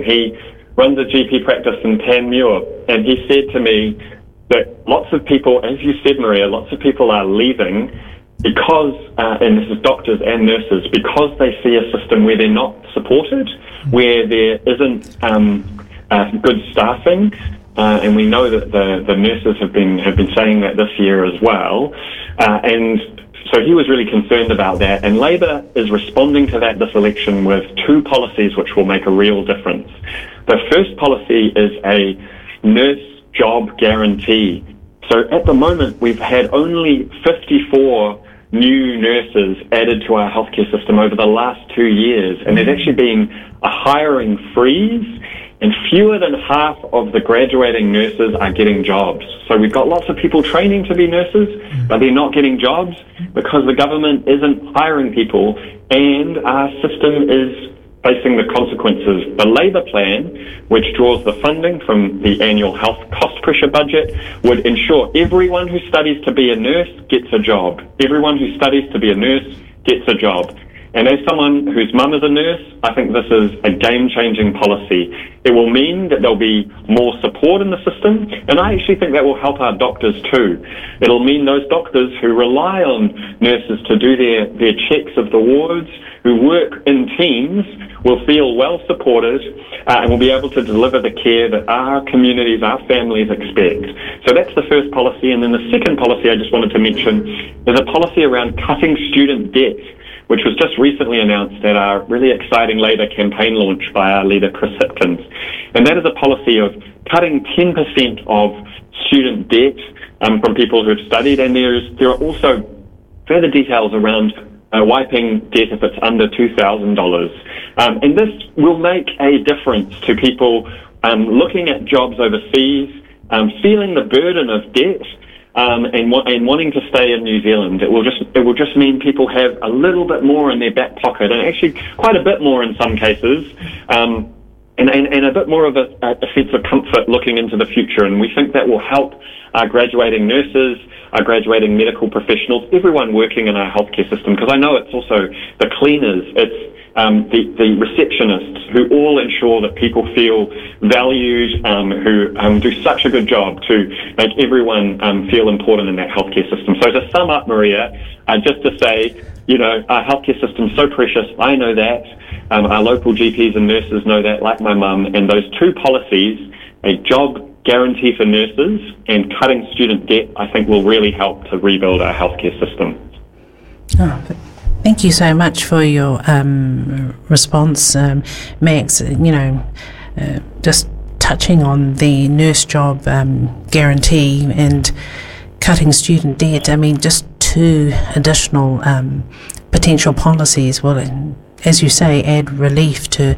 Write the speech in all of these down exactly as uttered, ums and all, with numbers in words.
he runs a G P practice in Panmure, and he said to me that lots of people, as you said, Maria, lots of people are leaving because, uh, and this is doctors and nurses, because they see a system where they're not supported, where there isn't um, uh, good staffing, uh, and we know that the, the nurses have been have been saying that this year as well, uh, and so he was really concerned about that, and Labor is responding to that this election with two policies which will make a real difference. The first policy is a nurse job guarantee. So at the moment, we've had only fifty-four new nurses added to our healthcare system over the last two years, and there's actually been a hiring freeze, and fewer than half of the graduating nurses are getting jobs. So we've got lots of people training to be nurses, but they're not getting jobs because the government isn't hiring people, and our system is facing the consequences. The Labor plan, which draws the funding from the annual health cost pressure budget, would ensure everyone who studies to be a nurse gets a job. Everyone who studies to be a nurse gets a job. And as someone whose mum is a nurse, I think this is a game-changing policy. It will mean that there'll be more support in the system, and I actually think that will help our doctors too. It'll mean those doctors who rely on nurses to do their, their checks of the wards, who work in teams, will feel well supported uh, and will be able to deliver the care that our communities, our families expect. So that's the first policy. And then the second policy I just wanted to mention is a policy around cutting student debt, which was just recently announced at our really exciting Labor campaign launch by our leader, Chris Hipkins. And that is a policy of cutting ten percent of student debt um, from people who have studied. And there's, there are also further details around uh, wiping debt if it's under two thousand dollars. Um, and this will make a difference to people um, looking at jobs overseas, um, feeling the burden of debt, Um, and, and wanting to stay in New Zealand. It will just it will just mean people have a little bit more in their back pocket, and actually quite a bit more in some cases, um, and, and, and a bit more of a, a sense of comfort looking into the future. And we think that will help our graduating nurses, our graduating medical professionals, everyone working in our healthcare system, because I know it's also the cleaners, it's Um, the, the receptionists, who all ensure that people feel valued, um, who um, do such a good job to make everyone um, feel important in that healthcare system. So to sum up, Maria, uh, just to say, you know, our healthcare system's so precious. I know that. Um, our local G Ps and nurses know that, like my mum. And those two policies, a job guarantee for nurses and cutting student debt, I think will really help to rebuild our healthcare system. Oh, but thank you so much for your um, response, um, Max. You know, uh, just touching on the nurse job um, guarantee and cutting student debt, I mean, just two additional um, potential policies will, as you say, add relief to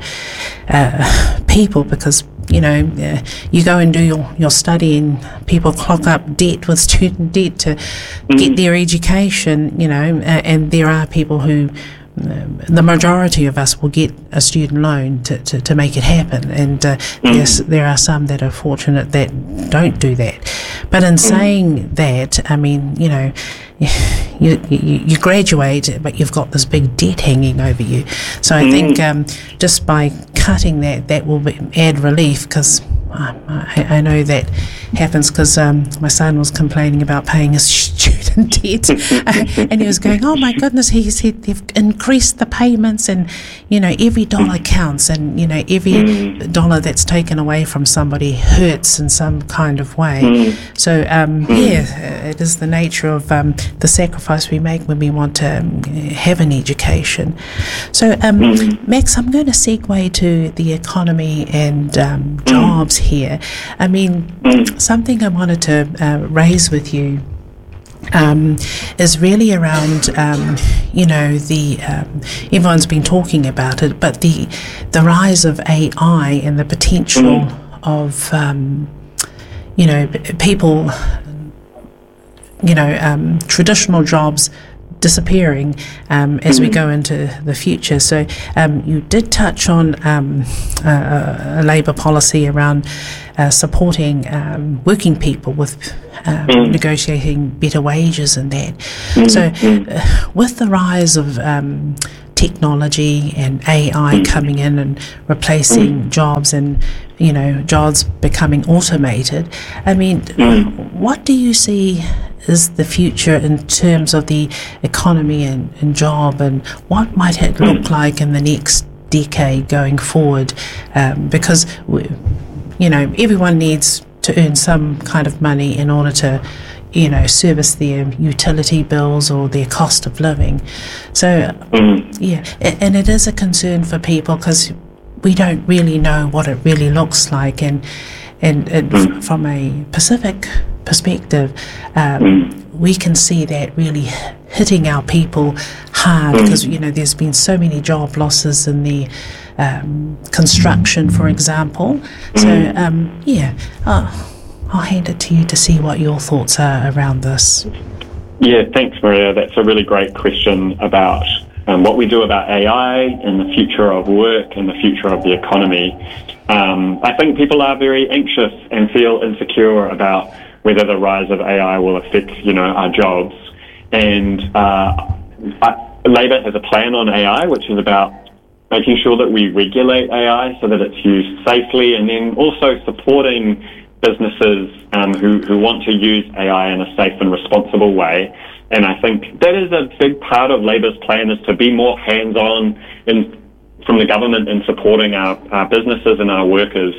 uh, people, because you know, uh, you go and do your, your study and people clock up debt with student debt to mm-hmm. get their education, you know, uh, and there are people who, uh, the majority of us will get a student loan to, to, to make it happen. And uh, mm-hmm. yes, there are some that are fortunate that don't do that. But in mm-hmm. saying that, I mean, you know, you, you you graduate, but you've got this big debt hanging over you. So I mm. think um, just by cutting that, that will be, add relief, because um, I, I know that happens, because um, my son was complaining about paying his student debt and he was going, oh my goodness, he said they've increased the payments, and you know, every dollar counts, and you know, every mm. dollar that's taken away from somebody hurts in some kind of way. Mm. So um, mm. yeah, it is the nature of um, the sacrifice we make when we want to um, have an education. So um, mm. Max, I'm going to segue to the economy and um, jobs mm. here. I mean, mm. something I wanted to uh, raise with you Um, is really around, um, you know, the um, everyone's been talking about it, but the the rise of A I and the potential mm. of, um, you know, p- people, you know, um, traditional jobs disappearing um, as mm. we go into the future. So um, you did touch on um, a, a Labor policy around uh, supporting um, working people with um, mm. negotiating better wages and that. Mm. So uh, with the rise of um, technology and A I coming in and replacing jobs and, you know, jobs becoming automated. I mean, what do you see is the future in terms of the economy and, and job, and what might it look like in the next decade going forward? Um, because, we, you know, everyone needs to earn some kind of money in order to, you know, service their utility bills or their cost of living. So, yeah, and it is a concern for people because we don't really know what it really looks like, and and, and from a Pacific perspective, um, we can see that really hitting our people hard because, you know, there's been so many job losses in the um, construction, for example. So, um, yeah, uh, I'll hand it to you to see what your thoughts are around this. Yeah, thanks, Maria. That's a really great question about um, what we do about A I and the future of work and the future of the economy. Um, I think people are very anxious and feel insecure about whether the rise of A I will affect, you know, our jobs. And uh, I, Labour has a plan on A I, which is about making sure that we regulate A I so that it's used safely, and then also supporting businesses um, who, who want to use A I in a safe and responsible way. And I think that is a big part of Labour's plan, is to be more hands-on in, from the government in supporting our, our businesses and our workers.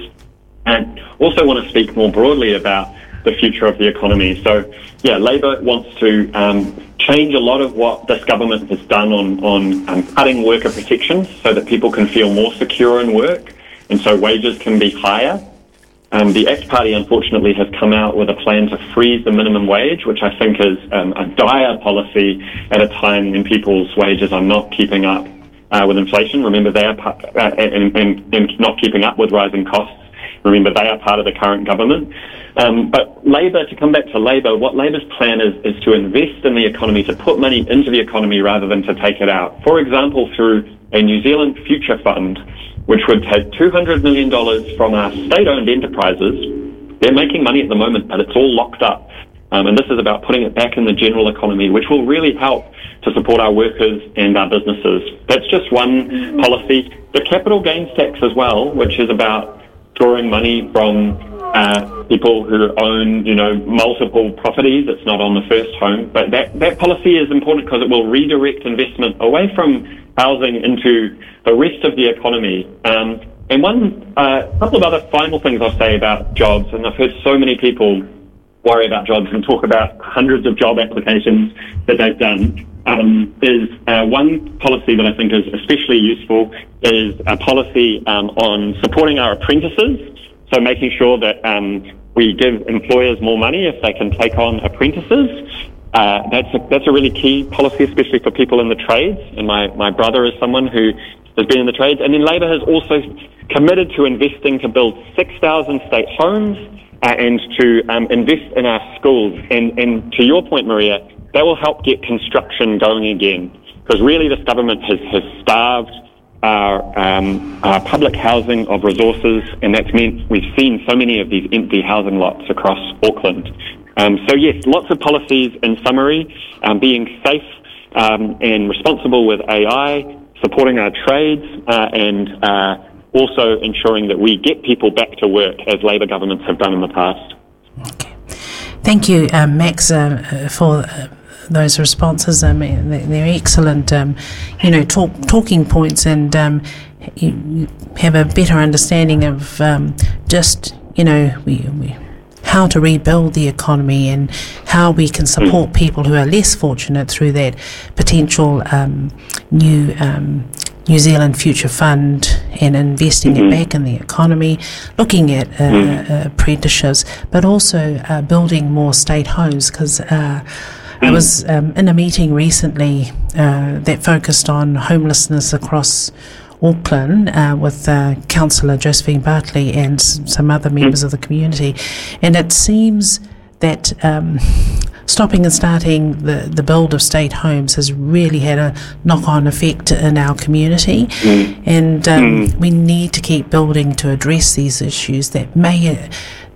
And also want to speak more broadly about the future of the economy. So, yeah, Labour wants to um, change a lot of what this government has done on, on um, cutting worker protections so that people can feel more secure in work, and so wages can be higher. Um, the ACT Party, unfortunately, has come out with a plan to freeze the minimum wage, which I think is um, a dire policy at a time when people's wages are not keeping up uh, with inflation. Remember, they are part, uh, and, and, and not keeping up with rising costs. Remember, they are part of the current government. Um, but Labour, to come back to Labour, what Labour's plan is, is to invest in the economy, to put money into the economy rather than to take it out. For example, through a New Zealand Future Fund, which would take two hundred million dollars from our state-owned enterprises. They're making money at the moment, but it's all locked up. Um, and this is about putting it back in the general economy, which will really help to support our workers and our businesses. That's just one policy. The capital gains tax as well, which is about drawing money from uh, people who own, you know, multiple properties. It's not on the first home. But that, that policy is important because it will redirect investment away from housing into the rest of the economy. Um, and one uh, couple of other final things I'll say about jobs, and I've heard so many people worry about jobs and talk about hundreds of job applications that they've done, um, is uh, one policy that I think is especially useful is a policy um, on supporting our apprentices, so making sure that um, we give employers more money if they can take on apprentices. Uh, that's a, that's a really key policy, especially for people in the trades. And my, my brother is someone who has been in the trades. And then Labour has also committed to investing to build six thousand state homes uh, and to um, invest in our schools. And, and to your point, Maria, that will help get construction going again. Because really this government has, has starved our, um, our public housing of resources, and that's meant we've seen so many of these empty housing lots across Auckland. Um, so yes, lots of policies in summary, um, being safe um, and responsible with A I, supporting our trades, uh, and uh, also ensuring that we get people back to work as Labour governments have done in the past. Okay. Thank you, um, Max, uh, for uh, those responses. I mean, they're excellent, um, you know, talk, talking points, and um, you, you have a better understanding of um, just, you know, we... we how to rebuild the economy and how we can support people who are less fortunate through that potential um, new um, New Zealand Future Fund and investing mm-hmm. it back in the economy, looking at uh, mm-hmm. uh, apprenticeships, but also uh, building more state homes, because uh, mm-hmm. I was um, in a meeting recently uh, that focused on homelessness across Auckland uh, with uh, Councillor Josephine Bartley and s- some other members of the community, and it seems that um, stopping and starting the, the build of state homes has really had a knock-on effect in our community, mm. and um, mm. we need to keep building to address these issues that may uh,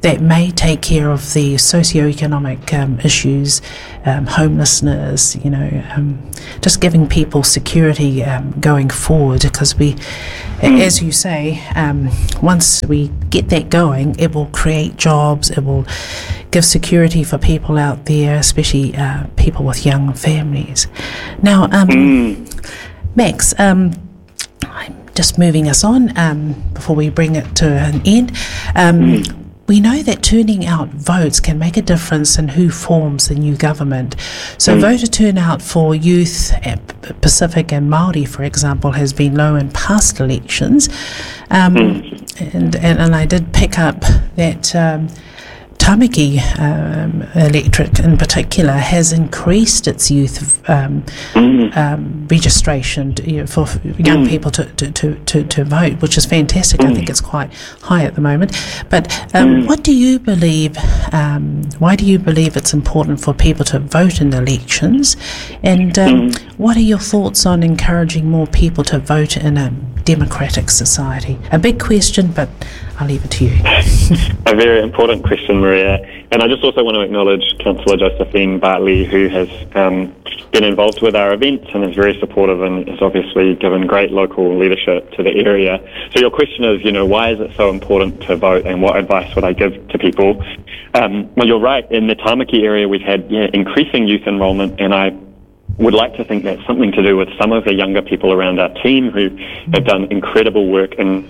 that may take care of the socioeconomic um, issues, um, homelessness, you know, um, just giving people security um, going forward, because we, mm. as you say, um, once we get that going, it will create jobs, it will give security for people out there, especially uh, people with young families. Now, um, mm. Max, um, I'm just moving us on um, before we bring it to an end. Um, mm. We know that turning out votes can make a difference in who forms the new government. So mm. voter turnout for youth at Pacific and Māori, for example, has been low in past elections. Um, mm. and, and, and I did pick up that um, Tamaki um, electorate in particular has increased its youth um, mm. um, registration to, you know, for young mm. people to, to, to, to, to vote, which is fantastic. Mm. I think it's quite high at the moment. But um, mm. what do you believe, um, why do you believe it's important for people to vote in elections? And um, mm. what are your thoughts on encouraging more people to vote in a democratic society? A big question, but I'll leave it to you. A very important question, Maria. And I just also want to acknowledge Councillor Josephine Bartley, who has um, been involved with our events and is very supportive and has obviously given great local leadership to the area. So your question is, you know, why is it so important to vote, and what advice would I give to people? Um, well, you're right. In the Tamaki area, we've had yeah, increasing youth enrolment, and I would like to think that's something to do with some of the younger people around our team who have done incredible work in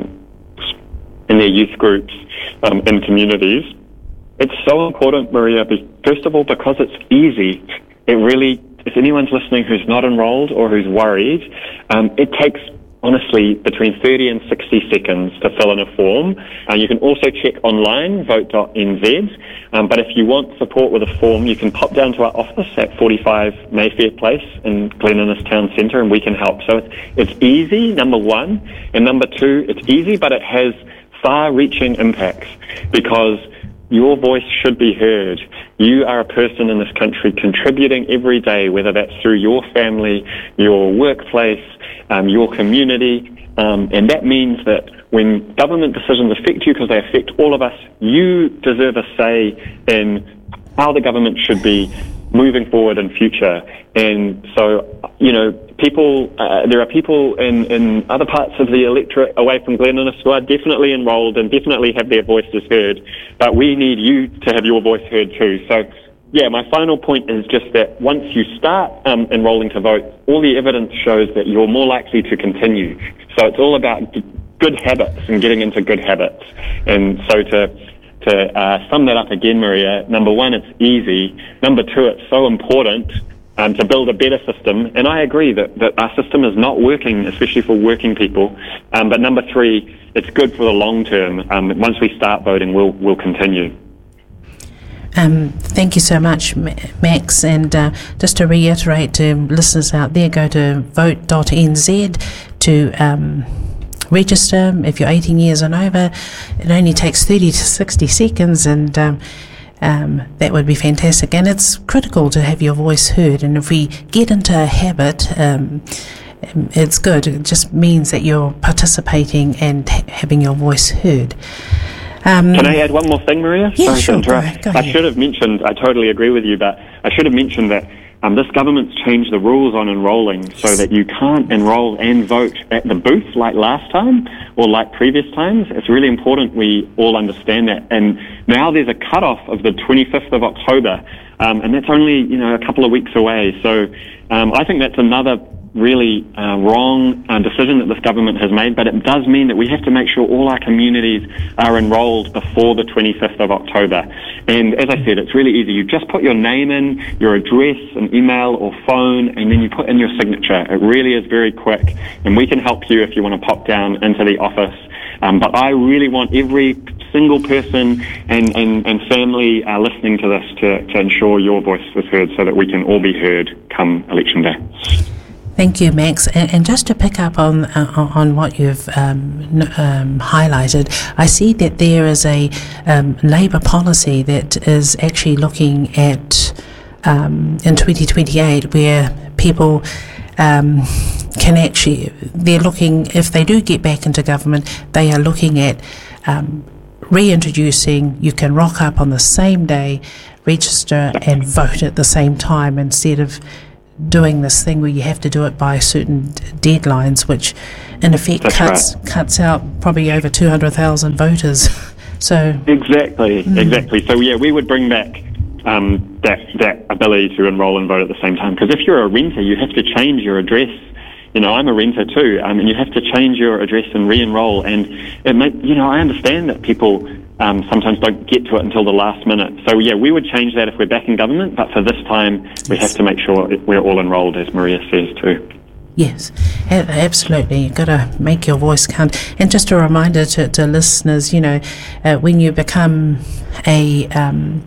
in their youth groups, um, in communities. It's so important, Maria, first of all, because it's easy. It really, if anyone's listening who's not enrolled or who's worried, um, it takes, honestly, between thirty and sixty seconds to fill in a form. Uh, you can also check online, vote dot n z. Um, but if you want support with a form, you can pop down to our office at forty-five Mayfair Place in Glen Innes Town Centre, and we can help. So it's, it's easy, number one. And number two, it's easy, but it has far-reaching impacts, because your voice should be heard. You are a person in this country contributing every day, whether that's through your family, your workplace, um, your community, um, and that means that when government decisions affect you, because they affect all of us, you deserve a say in how the government should be moving forward in future. And so, you know, people, uh, there are people in, in other parts of the electorate away from Glen Innes who are definitely enrolled and definitely have their voices heard, but we need you to have your voice heard too. So, yeah, my final point is just that once you start um, enrolling to vote, all the evidence shows that you're more likely to continue. So it's all about g- good habits and getting into good habits. And so to To uh, sum that up again, Maria, number one, it's easy. Number two, it's so important um, to build a better system. And I agree that, that our system is not working, especially for working people. Um, but number three, it's good for the long term. Um, once we start voting, we'll, we'll continue. Um, thank you so much, Max. And uh, just to reiterate to listeners out there, go to vote dot n z to Um, register. If you're eighteen years and over, it only takes thirty to sixty seconds, and um, um, that would be fantastic. And it's critical to have your voice heard, and if we get into a habit, um, it's good. It just means that you're participating and ha- having your voice heard. Um, Can I add one more thing, Maria? Yeah, Sorry sure. to interrupt. Go, go I should have mentioned, I totally agree with you, but I should have mentioned that Um, this government's changed the rules on enrolling so that you can't enrol and vote at the booth like last time or like previous times. It's really important we all understand that. And now there's a cut-off of the twenty-fifth of October, um, and that's only, you know, a couple of weeks away. So um, I think that's another really uh, wrong uh, decision that this government has made, but it does mean that we have to make sure all our communities are enrolled before the twenty-fifth of October. And as I said, it's really easy. You just put your name in, your address, an email or phone, and then you put in your signature. It really is very quick, and we can help you if you want to pop down into the office. Um, but I really want every single person and, and, and family uh, listening to this to, to ensure your voice was heard so that we can all be heard come election day. Thank you, Max. And, and just to pick up on uh, on what you've um, um, highlighted, I see that there is a um, Labour policy that is actually looking at um, in twenty twenty-eight where people um, can actually, they're looking, if they do get back into government, they are looking at um, reintroducing, you can rock up on the same day, register and vote at the same time, instead of doing this thing where you have to do it by certain d- deadlines, which in effect That's cuts right. cuts out probably over two hundred thousand voters. So Exactly, Mm. exactly. So yeah, we would bring back um, that that ability to enrol and vote at the same time. Because if you're a renter, you have to change your address. You know, I'm a renter too, um, and you have to change your address and re-enroll. And it may, you know, I understand that people um, sometimes don't get to it until the last minute. So yeah, we would change that if we're back in government. But for this time, we have to make sure we're all enrolled, as Maria says too. yes, a- absolutely. You've got to make your voice count. And just a reminder to, to listeners, you know, uh, when you become a um,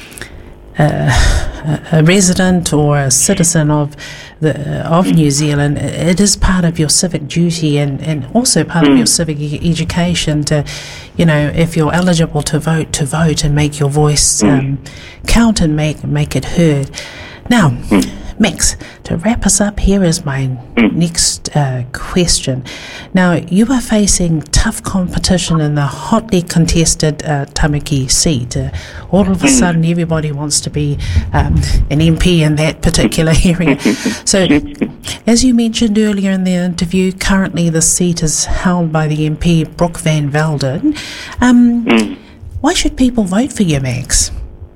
uh, a resident or a citizen of the of New Zealand, it is part of your civic duty and, and also part of your civic e- education to, you know, if you're eligible to vote, to vote and make your voice um, count and make make it heard. Now, Max, to wrap us up, here is my next uh, question. Now, you are facing tough competition in the hotly contested uh, Tamaki seat. Uh, all of a sudden, everybody wants to be um, an M P in that particular area. So, as you mentioned earlier in the interview, currently the seat is held by the M P Brooke Van Velden. Um, why should people vote for you, Max?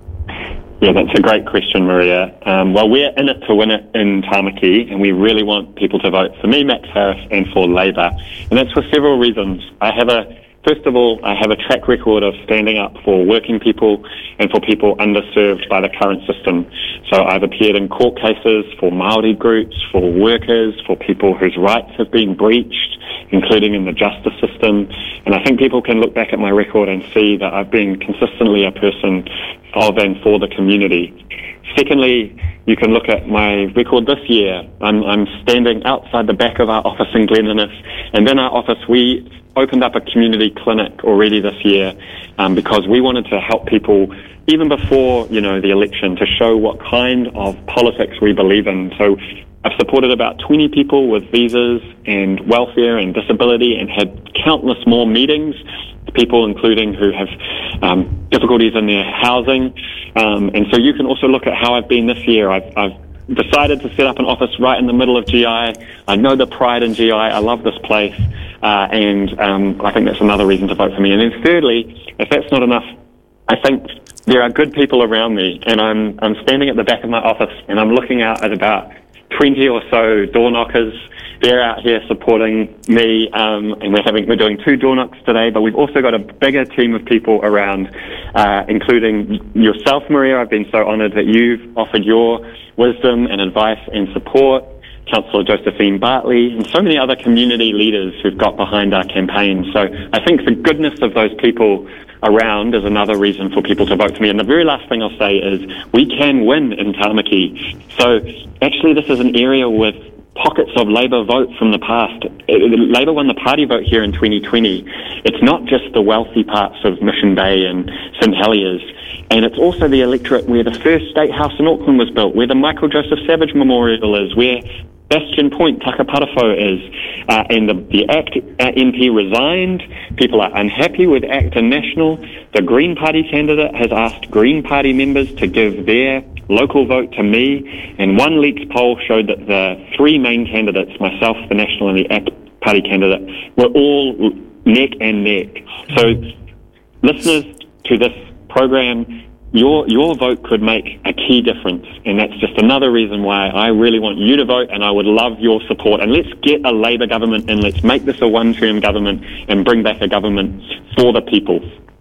Yeah, that's a great question, Maria. Um, well, we're in it to win it in Tamaki, and we really want people to vote for me, Max Harris, and for Labour. And that's for several reasons. I have a, first of all, I have a track record of standing up for working people and for people underserved by the current system. So I've appeared in court cases for Māori groups, for workers, for people whose rights have been breached, including in the justice system. And I think people can look back at my record and see that I've been consistently a person of and for the community. Secondly, you can look at my record this year. I'm, I'm standing outside the back of our office in Glen Innes, and in our office we opened up a community clinic already this year um, because we wanted to help people even before, you know, the election, to show what kind of politics we believe in. So I've supported about twenty people with visas and welfare and disability, and had countless more meetings, people including who have um, difficulties in their housing. Um, and so you can also look at how I've been this year. I've, I've decided to set up an office right in the middle of G I. I know the pride in G I. I love this place. Uh, and um, I think that's another reason to vote for me. And then thirdly, if that's not enough, I think there are good people around me. And I'm, I'm standing at the back of my office, and I'm looking out at about twenty or so door knockers. They're out here supporting me, um, and we're having we're doing two door knocks today. But we've also got a bigger team of people around, uh, including yourself, Maria. I've been so honoured that you've offered your wisdom and advice and support. Councillor Josephine Bartley, and so many other community leaders who've got behind our campaign. So I think the goodness of those people around is another reason for people to vote for me. And the very last thing I'll say is we can win in Tamaki. So actually this is an area with pockets of Labour vote from the past. Labour won the party vote here in twenty twenty. It's not just the wealthy parts of Mission Bay and St Heliers, and it's also the electorate where the first State House in Auckland was built, where the Michael Joseph Savage Memorial is, where Bastion Point, Takaparafo is, uh, and the, the ACT uh, M P resigned. People are unhappy with ACT and National. The Green Party candidate has asked Green Party members to give their local vote to me, and one leaked poll showed that the three main candidates, myself, the National and the ACT Party candidate, were all neck and neck. So listeners to this program, Your your vote could make a key difference, and that's just another reason why I really want you to vote, and I would love your support. And let's get a Labour government in. Let's make this a one-term government and bring back a government for the people.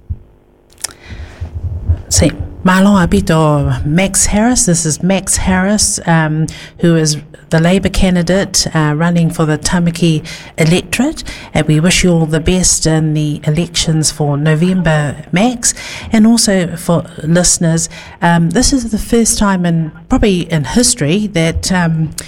See, Malo Abito, Max Harris. This is Max Harris, um, who is the Labour candidate uh, running for the Tamaki electorate, and we wish you all the best in the elections for November, Max. And also for listeners, um, this is the first time in probably in history that um,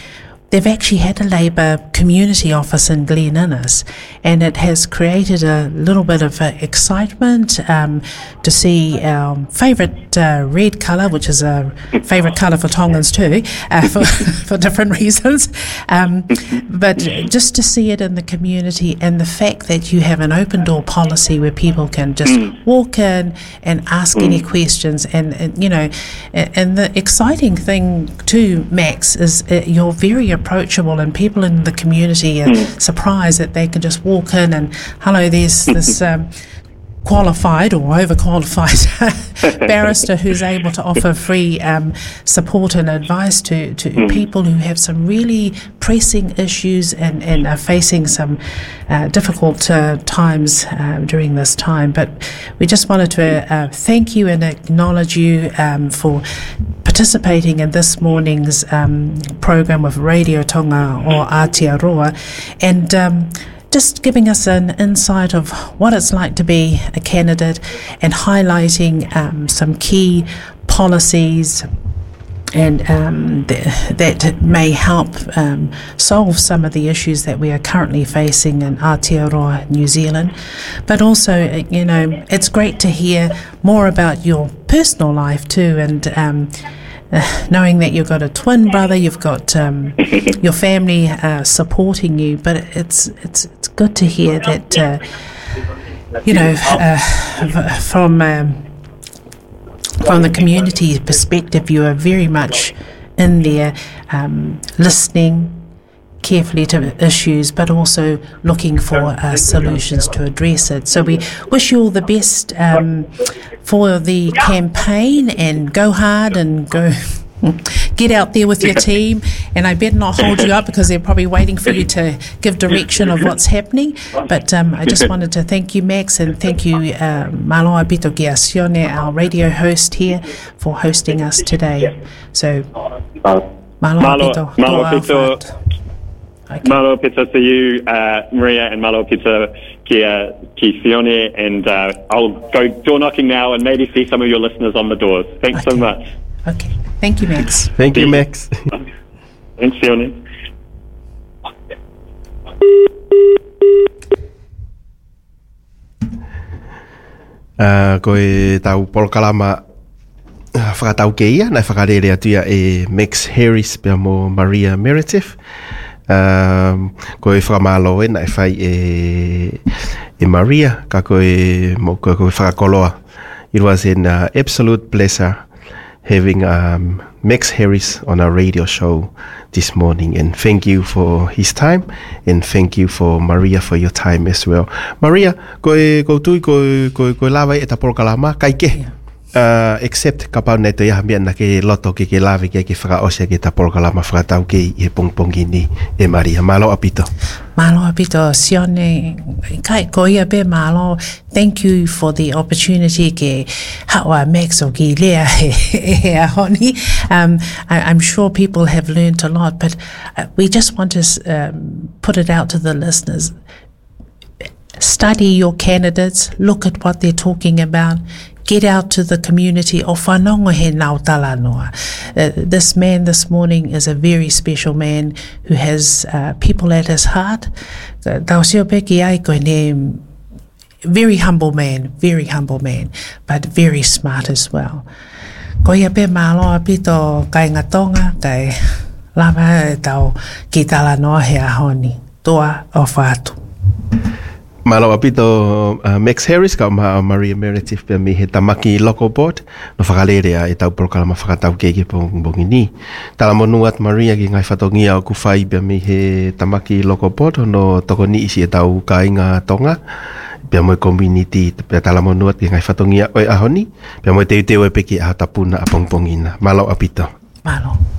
they've actually had a Labour community office in Glen Innes, and it has created a little bit of uh, excitement um, to see our favourite uh, red colour, which is a favourite colour for Tongans too, uh, for, for different reasons, um, but just to see it in the community, and the fact that you have an open door policy where people can just walk in and ask any questions, and, and you know, and, and the exciting thing too, Max, is uh, you're very approachable, and people in the community are mm. surprised that they can just walk in and, hello, there's this um, qualified or overqualified barrister who's able to offer free um, support and advice to, to mm. people who have some really pressing issues and, and are facing some uh, difficult uh, times uh, during this time. But we just wanted to uh, thank you and acknowledge you um, for participating in this morning's um, program with Radio Tonga or Aotearoa, and um, just giving us an insight of what it's like to be a candidate, and highlighting um, some key policies and um, th- that may help um, solve some of the issues that we are currently facing in Aotearoa, New Zealand. But also, you know, it's great to hear more about your personal life too, and um, Uh, knowing that you've got a twin brother, you've got um, your family uh, supporting you, but it's it's it's good to hear that uh, you know uh, from um, from the community perspective, you are very much in there, um, listening carefully to issues, but also looking for uh, solutions to address it. So we wish you all the best um, for the campaign, and go hard and go get out there with your team. And I better not hold you up, because they're probably waiting for you to give direction of what's happening. But um, I just wanted to thank you, Max, and thank you, uh, Maloa Pito Giasione, our radio host here, for hosting us today. So, Maloa Pito. Maloa Pito. Okay. Malo pita to you, uh, Maria, and malo pita kia ki Sione, and uh, I'll go door knocking now and maybe see some of your listeners on the doors. Thanks okay. so much. Okay. Thank you, Max. Thank you, Max. Thanks, Sione. Uh, koe tau polokalama whakatau ke ia, nai whakarere atuia e Max Harris pia mo Maria Meredith. Um, koe whakamalo e nai whai e, e Maria, ka koe mo koe koe whakakoloa. It was an uh, absolute pleasure having um, Max Harris on our radio show this morning, and thank you for his time, and thank you for Maria for your time as well. Maria, koe koe tui koe koe koe lawa e ta polokalama kai ke. Yeah. Uh, except ka pau nei to ia mea na ke loto ke ke lawe ke ke whakaosea ke ta polokalama whakatau ke i pongpongi ni e Maria. Malo apito. Malo apito, Sione, kai ko ia be malo. Thank you for the opportunity ke hawa Max o ki lea he he ahoni. Um, I, I'm sure people have learned a lot, but uh, we just want to um, put it out to the listeners. Study your candidates, look at what they're talking about. Get out to the community. O whanongo he nau tala noa. Uh, this man this morning is a very special man who has uh, people at his heart. Tau seo peki ai koe ne very humble man, very humble man, but very smart as well. Ko ia pe māloa pito kai ngatonga, kai lama tau ki tala noa he ahoni. Toa o whātu. Malo apito uh, Max Harris ka ma Maria Meredith pe mi he tamaki local board no whakalere a e tau polokalama whakatau keike pongi ni. Tala monuat Maria ki ngai whatongia o kuwhai pe mi he tamaki local board no toko ni isi e tau kainga tonga pe mo community pe tala monuat ki ngai whatongia oi ahoni pe mo te teo e peki a tapuna a pongpongina. Malo apito. Malo.